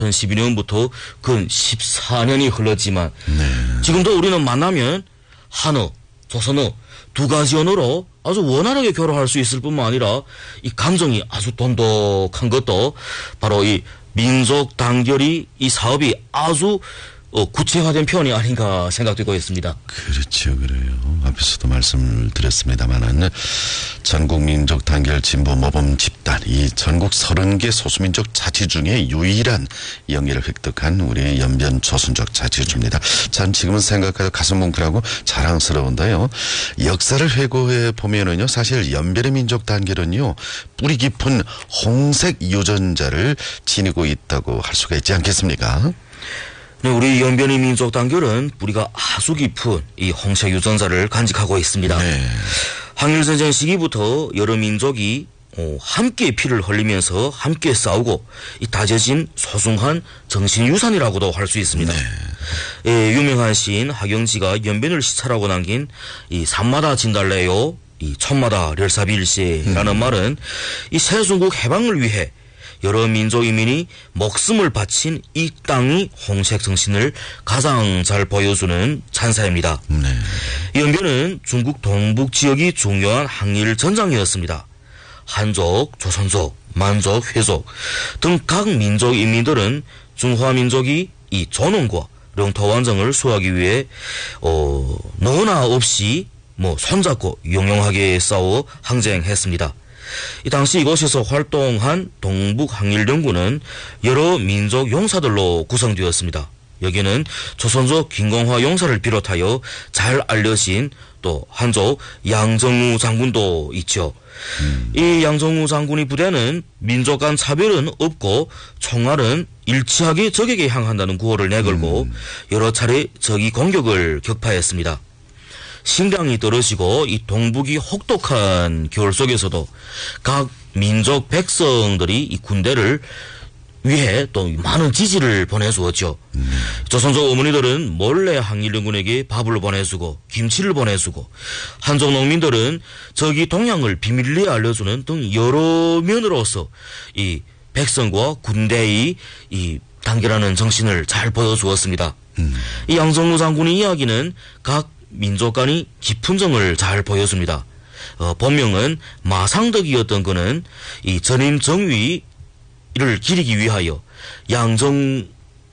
2012년부터 근 14년이 흘렀지만 지금도 우리는 만나면 한어, 조선어 두 가지 언어로 아주 원활하게 교류할 수 있을 뿐만 아니라 이 감정이 아주 돈독한 것도 바로 이 민족 단결이 이 사업이 아주 구체화된 표현이 아닌가 생각되고 있습니다. 그렇죠, 그래요. 앞에서도 말씀을 드렸습니다만은 전국 민족 단결 진보 모범 집단, 이 전국 30개 소수민족 자치 중에 유일한 영예를 획득한 우리의 연변 조선족 자치주입니다. 참 지금은 생각해도 가슴 뭉클하고 자랑스러운데요. 역사를 회고해 보면은요, 사실 연변의 민족 단결은요, 뿌리 깊은 홍색 유전자를 지니고 있다고 할 수가 있지 않겠습니까? 네, 우리 연변의 민족 단결은 뿌리가 아주 깊은 이 홍색 유전자를 간직하고 있습니다. 네. 항일전쟁 시기부터 여러 민족이 함께 피를 흘리면서 함께 싸우고 이 다져진 소중한 정신유산이라고도 할 수 있습니다. 네. 예, 유명한 시인 하경지가 연변을 시찰하고 남긴 이 산마다 진달래요, 이 천마다 렬사비일세라는 말은 이 새중국 해방을 위해 여러 민족 인민이 목숨을 바친 이 땅이 홍색 정신을 가장 잘 보여주는 찬사입니다. 네. 연변은 중국 동북 지역이 중요한 항일 전장이었습니다. 한족, 조선족, 만족, 회족 등 각 민족 인민들은 중화민족이 이 존엄과 영토 완성을 수호하기 위해 너나 없이 손잡고 용용하게 싸워 항쟁했습니다. 이 당시 이곳에서 활동한 동북항일연구는 여러 민족 용사들로 구성되었습니다. 여기는 조선족 김공화 용사를 비롯하여 잘 알려진 또 한족 양정우 장군도 있죠. 이 양정우 장군의 부대는 민족 간 차별은 없고 총알은 일치하게 적에게 향한다는 구호를 내걸고 여러 차례 적의 공격을 격파했습니다. 식량이 떨어지고 이 동북이 혹독한 겨울 속에서도 각 민족 백성들이 이 군대를 위해 또 많은 지지를 보내주었죠. 조선족 어머니들은 몰래 항일연군에게 밥을 보내주고 김치를 보내주고 한족 농민들은 적이 동향을 비밀리에 알려주는 등 여러 면으로서 이 백성과 군대의 이 단결하는 정신을 잘 보여주었습니다. 이 양정우 장군의 이야기는 각 민족 간의 깊은 정을 잘 보여줍니다. 본명은 마상덕이었던 그는 이 전임 정위를 기리기 위하여 양정우,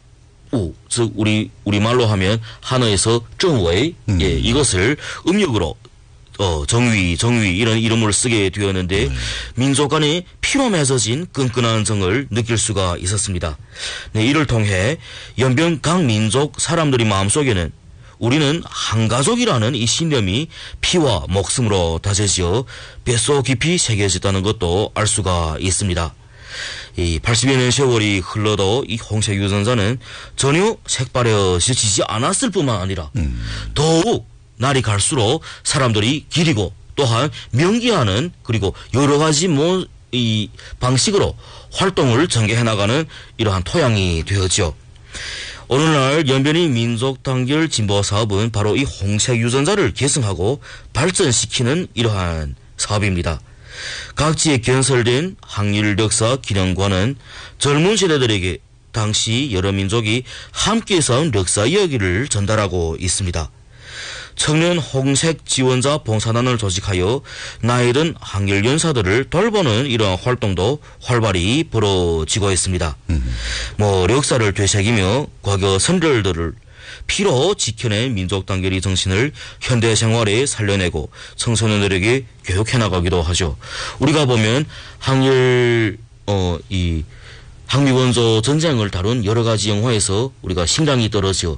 즉 우리말로 하면 한어에서 정웨이, 이것을 음력으로 정위 이런 이름을 쓰게 되었는데 민족 간의 피로 맺어진 끈끈한 정을 느낄 수가 있었습니다. 네, 이를 통해 연변 각 민족 사람들의 마음속에는 우리는 한 가족이라는 이 신념이 피와 목숨으로 다져지어 뱃속 깊이 새겨졌다는 것도 알 수가 있습니다. 이 80여 년 세월이 흘러도 이 홍색 유전자는 전혀 색바래지지 않았을 뿐만 아니라 더욱 날이 갈수록 사람들이 기리고 또한 명기하는 그리고 여러 가지 이 방식으로 활동을 전개해 나가는 이러한 토양이 되었죠. 오늘날 연변의 민족 단결 진보 사업은 바로 이 홍색 유전자를 계승하고 발전시키는 이러한 사업입니다. 각지에 건설된 항일 역사 기념관은 젊은 세대들에게 당시 여러 민족이 함께 싸운 역사 이야기를 전달하고 있습니다. 청년 홍색 지원자 봉사단을 조직하여 나이 든 항일 연사들을 돌보는 이러한 활동도 활발히 벌어지고 있습니다. 역사를 되새기며 과거 선열들을 피로 지켜낸 민족 단결의 정신을 현대 생활에 살려내고 청소년들에게 교육해 나가기도 하죠. 우리가 보면 항미원조 전쟁을 다룬 여러 가지 영화에서 우리가 식량이 떨어져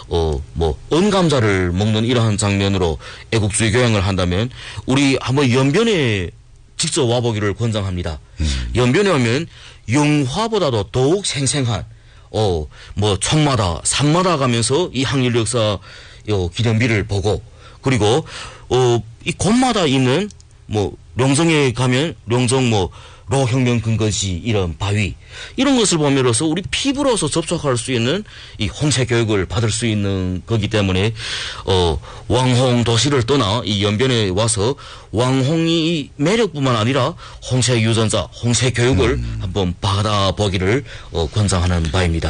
언감자를 먹는 이러한 장면으로 애국주의 교양을 한다면 우리 한번 연변에 직접 와보기를 권장합니다. 연변에 오면 영화보다도 더욱 생생한 촌마다 산마다 가면서 이 항일 역사 기념비를 보고 그리고 이 곳마다 있는 령정에 가면 령정 로혁명 근거지 이런 바위 이런 것을 보면서 우리 피부로서 접촉할 수 있는 이 홍채 교육을 받을 수 있는 거기 때문에 왕홍 도시를 떠나 이 연변에 와서 왕홍이 매력뿐만 아니라 홍채 유전자, 홍채 교육을 한번 받아보기를 권장하는 바입니다.